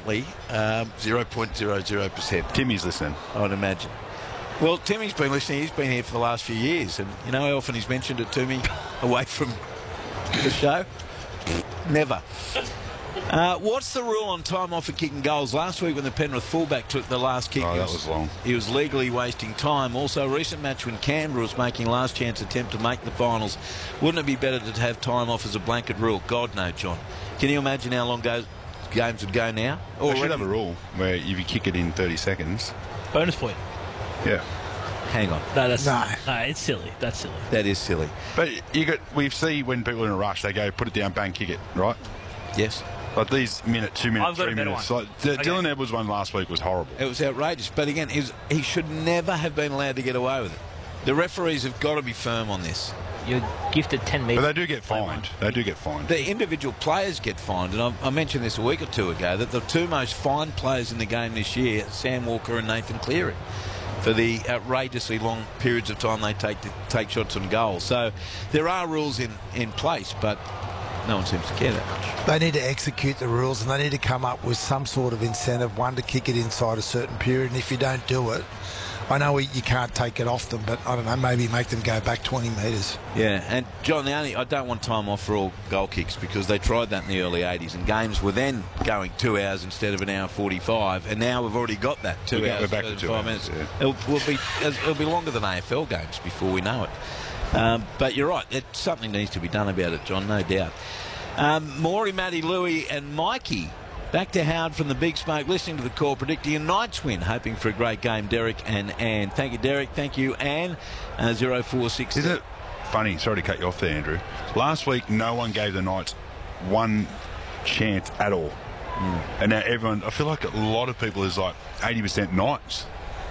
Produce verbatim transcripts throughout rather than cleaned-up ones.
apparently um, zero point zero zero percent. Timmy's listening. I'd imagine. Well, Timmy's been listening. He's been here for the last few years. And you know how often he's mentioned it to me away from the show? Never. Uh, what's the rule on time off for kicking goals? Last week when the Penrith fullback took the last kick, Oh, he that was, was long. he was legally wasting time. Also, a recent match when Canberra was making last chance attempt to make the finals. Wouldn't it be better to have time off as a blanket rule? God, no, John. Can you imagine how long goes, games would go now? They should have a rule where if you kick it in thirty seconds... Bonus point. Yeah. Hang on. No, that's No. no, it's silly. That's silly. That is silly. But you got, we see when people are in a rush, they go, put it down, bang, kick it, right? Yes. Like these minute, two minute, I've got three a better minutes. one. Like the, Okay. Dylan Edwards one last week was horrible. It was outrageous. But again, he, was, he should never have been allowed to get away with it. The referees have got to be firm on this. You're gifted ten But metres. they do get fined. They do get fined. The individual players get fined, and I, I mentioned this a week or two ago, that the two most fined players in the game this year, Sam Walker and Nathan Cleary, for the outrageously long periods of time they take to take shots on goal. So there are rules in, in place, but no one seems to care that much. They need to execute the rules, and they need to come up with some sort of incentive, one, to kick it inside a certain period, and if you don't do it, I know we, you can't take it off them, but I don't know, maybe make them go back twenty metres. Yeah, and John, the only I don't want time off for all goal kicks because they tried that in the early eighties, and games were then going two hours instead of an hour forty-five, and now we've already got that two We're hours. we're back to two five hours, minutes. yeah. It'll, will be, it'll be longer than A F L games before we know it. Um, but you're right, it, something needs to be done about it, John, no doubt. Um, Maury, Matty, Louie, and Mikey. Back to Howard from the Big Smoke, listening to the call, predicting a Knights win, hoping for a great game. Derek and Anne. Thank you, Derek. Thank you, Anne. Uh, zero four six. Is it funny? Sorry to cut you off there, Andrew. Last week, no one gave the Knights one chance at all. Mm. And now everyone, I feel like a lot of people is like eighty percent Knights.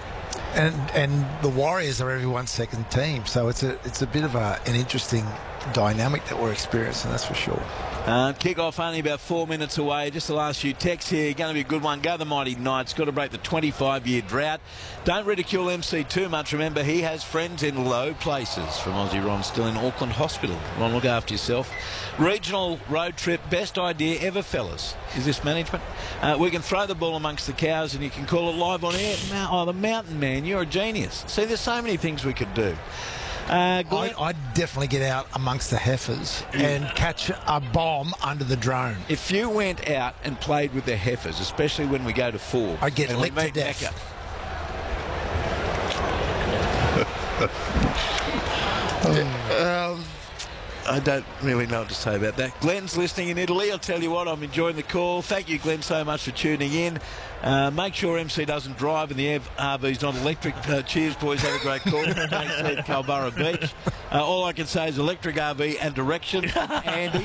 And and the Warriors are everyone's second team, so it's a it's a bit of a, an interesting dynamic that we're experiencing, that's for sure. Uh, kick-off only about four minutes away. Just the last few texts here. Going to be a good one. Go the Mighty Knights. Got to break the twenty-five year drought. Don't ridicule M C too much. Remember, he has friends in low places. From Aussie Ron, still in Auckland Hospital. Ron, look after yourself. Regional road trip. Best idea ever, fellas. Is this management? Uh, we can throw the ball amongst the cows and you can call it live on air. Oh, the Mountain Man, you're a genius. See, there's so many things we could do. Uh, I, I'd definitely get out amongst the heifers and catch a bomb under the drone. If you went out and played with the heifers, especially when we go to four, I'd get and we licked to meet death. Becca. um, I don't really know what to say about that. Glenn's listening in Italy. I'll tell you what, I'm enjoying the call. Thank you, Glenn, so much for tuning in. Uh, make sure M C doesn't drive and the R V's not electric. Uh, cheers, boys. Have a great call. Thanks, said Culburra Beach. Uh, all I can say is electric R V and direction. Andy.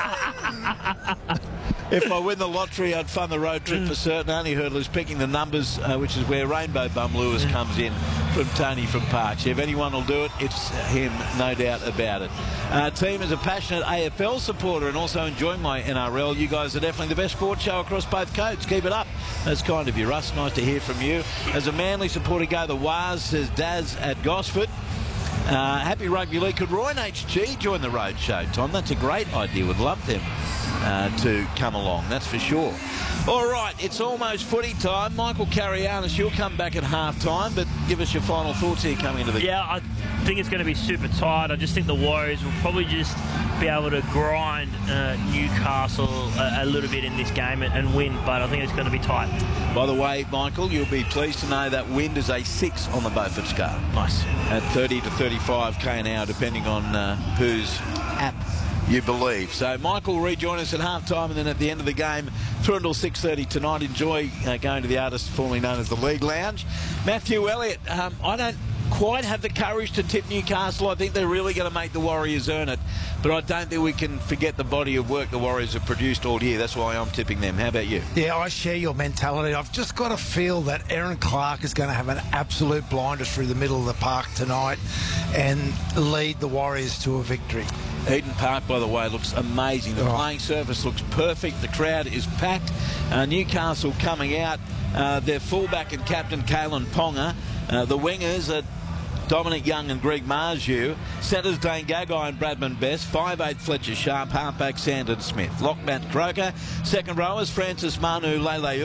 If I win the lottery, I'd fund the road trip for certain. Only hurdle is picking the numbers, uh, which is where Rainbow Bum Lewis comes in from Tony from Parks. If anyone will do it, it's him, no doubt about it. Our team is a passionate A F L supporter and also enjoying my N R L. You guys are definitely the best sports show across both codes. Keep it up. That's kind of you, Russ. Nice to hear from you. As a Manly supporter, go the Waz, says Daz at Gosford. Uh, happy Rugby League. Could Roy and H G join the road show, Tom? That's a great idea. Would love them uh, to come along, that's for sure. All right, it's almost footy time. Michael Carianis, you'll come back at half-time, but give us your final thoughts here coming into the... Yeah, I think it's going to be super tight. I just think the Warriors will probably just be able to grind uh, Newcastle a, a little bit in this game and, and win, but I think it's going to be tight. By the way, Michael, you'll be pleased to know that wind is a six on the Beaufort scale. Nice. At thirty to thirty-five k an hour, depending on uh, whose app you believe. So Michael will rejoin us at half-time, and then at the end of the game, through until six thirty tonight. Enjoy uh, going to the artist formerly known as the League Lounge. Matthew Elliott, um, I don't quite have the courage to tip Newcastle. I think they're really going to make the Warriors earn it, but I don't think we can forget the body of work the Warriors have produced all year. That's why I'm tipping them. How about you? Yeah, I share your mentality. I've just got to feel that Aaron Clark is going to have an absolute blinder through the middle of the park tonight and lead the Warriors to a victory. Eden Park, by the way, looks amazing. The Oh. playing surface looks perfect. The crowd is packed. Uh, Newcastle coming out. Uh, their fullback and captain, Kalen Ponga. Uh, the wingers are Dominic Young and Greg Marju. Centres Dane Gagai and Bradman Best. five eight Fletcher Sharp. Halfback Sandon Smith. Lock Matt Croker. Second rowers Francis Manu Lele